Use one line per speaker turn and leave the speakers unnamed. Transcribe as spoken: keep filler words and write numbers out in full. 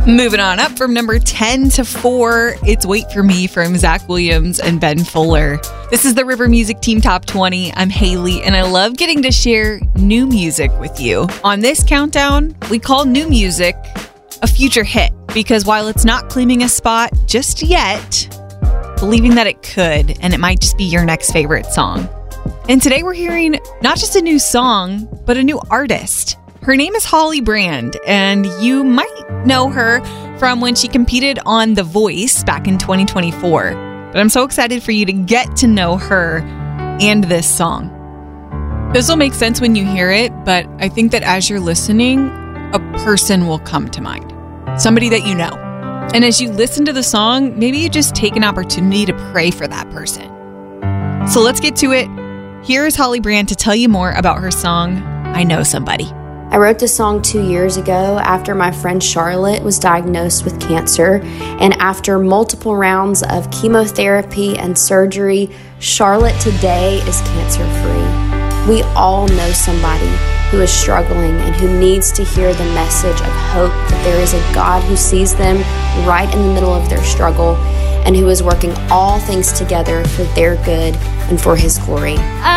Moving on up from number ten to four, it's Wait For Me from Zach Williams and Ben Fuller. This is the River Music Team Top twenty. I'm Haley, and I love getting to share new music with you. On this countdown, we call new music a future hit because while it's not claiming a spot just yet, believing that it could, and it might just be your next favorite song. And today we're hearing not just a new song, but a new artist. Her name is Holly Brand, and you might know her from when she competed on The Voice back in twenty twenty-four. But I'm so excited for you to get to know her and this song. This will make sense when you hear it, but I think that as you're listening, a person will come to mind. Somebody that you know. And as you listen to the song, maybe you just take an opportunity to pray for that person. So let's get to it. Here is Holly Brand to tell you more about her song, I Know Somebody.
I wrote this song two years ago after my friend Charlotte was diagnosed with cancer. And after multiple rounds of chemotherapy and surgery, Charlotte today is cancer-free. We all know somebody who is struggling and who needs to hear the message of hope that there is a God who sees them right in the middle of their struggle and who is working all things together for their good and for His glory.
I